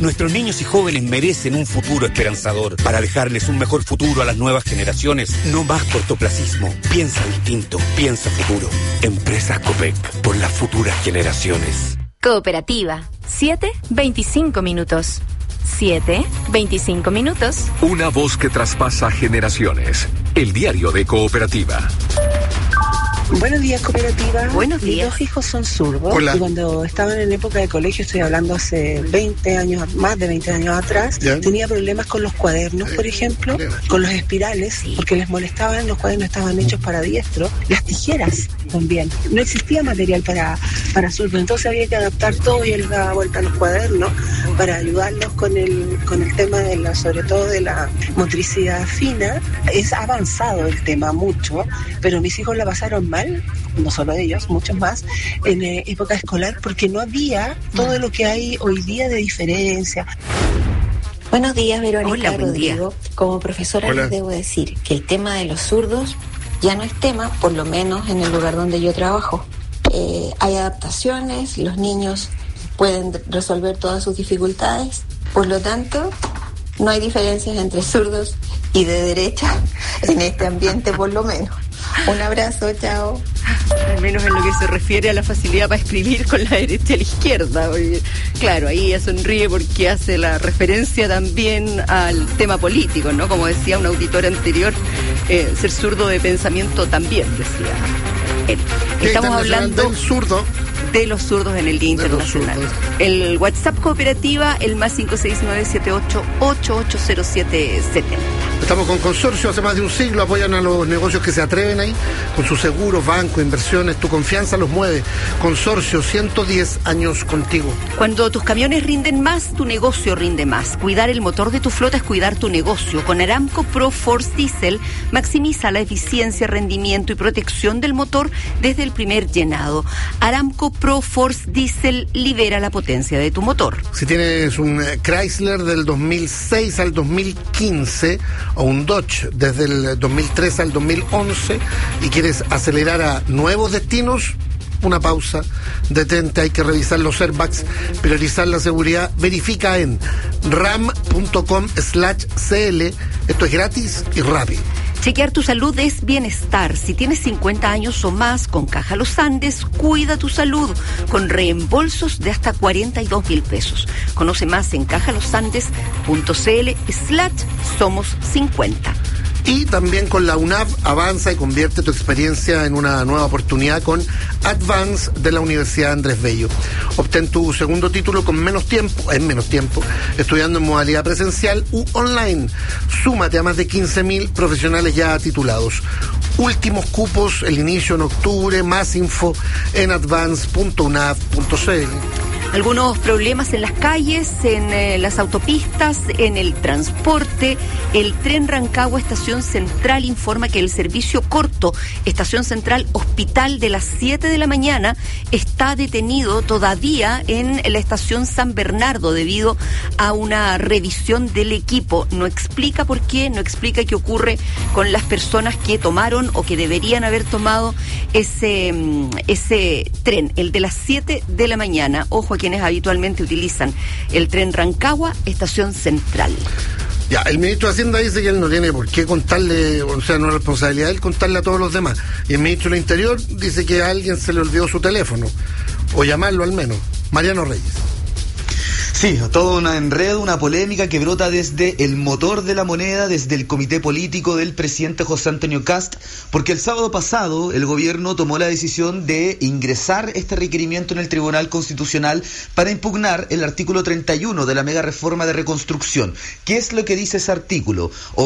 Nuestros niños y jóvenes merecen un futuro esperanzador. Para dejarles un mejor futuro a las nuevas generaciones, no más cortoplacismo. Piensa distinto, piensa futuro. Empresas Copec, por las futuras generaciones. Cooperativa, 7:25 minutos. 7:25 minutos. Una voz que traspasa generaciones. El diario de Cooperativa. Buenos días, Cooperativa. Buenos días. Mis 2 hijos son zurdos. Hola. Y cuando estaban en época de colegio, estoy hablando hace 20 años, más de 20 años atrás, ¿Ya? tenía problemas con los cuadernos, por ejemplo, con los espirales, porque les molestaban, los cuadernos estaban hechos para diestro, las tijeras también. No existía material para zurdos, entonces había que adaptar todo y él daba vuelta a los cuadernos para ayudarlos con el tema de sobre todo de la motricidad fina. Es avanzado el tema mucho, pero mis hijos la pasaron mal, no solo ellos, muchos más, en época escolar, porque no había todo lo que hay hoy día de diferencia. Buenos días, Verónica. Hola, buen día. Rodrigo. Como profesora Hola. les debo decir que el tema de los zurdos ya no es tema, por lo menos en el lugar donde yo trabajo. Hay adaptaciones, los niños pueden resolver todas sus dificultades, por lo tanto, no hay diferencias entre zurdos y de derecha en este ambiente, por lo menos. Un abrazo, chao. Al menos en lo que se refiere a la facilidad para escribir con la derecha y la izquierda. Oye, claro, ahí ella sonríe porque hace la referencia también al tema político, ¿no? Como decía un auditor anterior, ser zurdo de pensamiento también, decía él. Estamos hablando del zurdo. de los zurdos en el Día Internacional. El WhatsApp Cooperativa, el más 569-78880770. Estamos con Consorcio, hace más de un siglo, apoyan a los negocios que se atreven ahí, con sus seguros, bancos, inversiones, tu confianza los mueve. Consorcio, 110 años contigo. Cuando tus camiones rinden más, tu negocio rinde más. Cuidar el motor de tu flota es cuidar tu negocio. Con Aramco Pro Force Diesel, maximiza la eficiencia, rendimiento y protección del motor desde el primer llenado. Aramco Pro Force Diesel libera la potencia de tu motor. Si tienes un Chrysler del 2006 al 2015 o un Dodge desde el 2003 al 2011 y quieres acelerar a nuevos destinos, una pausa, detente, hay que revisar los airbags, priorizar la seguridad, verifica en ram.com/cl, esto es gratis y rápido. Chequear tu salud es bienestar. Si tienes 50 años o más, con Caja Los Andes, cuida tu salud con reembolsos de hasta 42.000 pesos. Conoce más en cajalosandes.cl/somos50. Y también con la UNAV, avanza y convierte tu experiencia en una nueva oportunidad con Advance de la Universidad Andrés Bello. Obtén tu segundo título en menos tiempo, estudiando en modalidad presencial u online. Súmate a más de 15.000 profesionales ya titulados. Últimos cupos, el inicio en octubre, más info en advance.unav.cl. Algunos problemas en las calles, en las autopistas, en el transporte. El tren Rancagua Estación Central informa que el servicio corto Estación Central Hospital de las 7 de la mañana está detenido todavía en la estación San Bernardo debido a una revisión del equipo. No explica por qué, no explica qué ocurre con las personas que tomaron o que deberían haber tomado ese tren, el de las 7 de la mañana. Ojo a quienes habitualmente utilizan el tren Rancagua, Estación Central. Ya, el ministro de Hacienda dice que él no tiene por qué contarle, o sea, no es responsabilidad de él contarle a todos los demás. Y el ministro del Interior dice que a alguien se le olvidó su teléfono, o llamarlo al menos. Mariano Reyes. Sí, todo un enredo, una polémica que brota desde el motor de la moneda, desde el comité político del presidente José Antonio Kast, porque el sábado pasado el gobierno tomó la decisión de ingresar este requerimiento en el Tribunal Constitucional para impugnar el artículo 31 de la mega reforma de reconstrucción. ¿Qué es lo que dice ese artículo?